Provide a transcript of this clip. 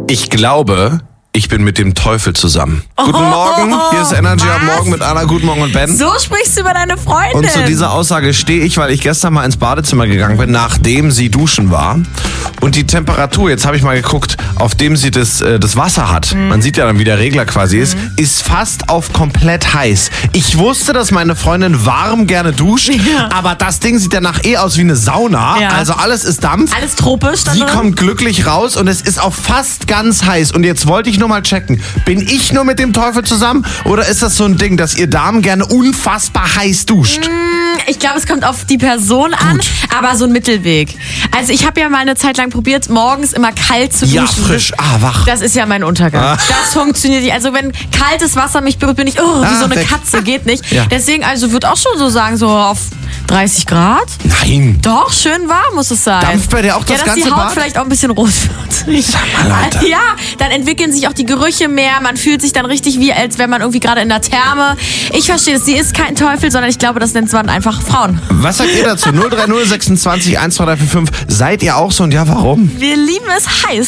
Ich glaube, ich bin mit dem Teufel zusammen. Guten Morgen, hier ist Energy am Morgen mit Anna, guten Morgen und Ben. So sprichst du über deine Freundin. Und zu dieser Aussage stehe ich, weil ich gestern mal ins Badezimmer gegangen bin, nachdem sie duschen war. Und die Temperatur, jetzt habe ich mal geguckt, auf dem sie das Wasser hat, man sieht ja dann, wie der Regler quasi ist fast auf komplett heiß. Ich wusste, dass meine Freundin warm gerne duscht, aber das Ding sieht danach aus wie eine Sauna. Ja. Also alles ist Dampf. Alles tropisch. Sie kommt glücklich raus und es ist auf fast ganz heiß. Und jetzt wollte ich nur mal checken, bin ich nur mit dem Teufel zusammen oder ist das so ein Ding, dass ihr Damen gerne unfassbar heiß duscht? Ich glaube, es kommt auf die Person an, aber so ein Mittelweg. Also ich habe ja mal eine Zeit lang probiert, morgens immer kalt zu duschen. Ja, frisch, wach. Das ist ja mein Untergang. Das funktioniert nicht. Also wenn kaltes Wasser mich berührt, bin ich wie so eine weg. Katze, geht nicht. Ja. Deswegen, also würde auch schon so sagen, so auf 30 Grad. Nein. Doch, schön warm muss es sein. Dampft bei dir auch das dass ganze die Haut Bad? vielleicht auch ein bisschen rot wird. Sag mal, Alter. Ja, dann entwickeln sich auch die Gerüche mehr. Man fühlt sich dann richtig wie, als wäre man irgendwie gerade in der Therme. Ich verstehe es. Sie ist kein Teufel, sondern ich glaube, das nennt man einfach Frauen. Was sagt ihr dazu? 030 26 12345. Seid ihr auch so und ja, warum? Wir lieben es heiß.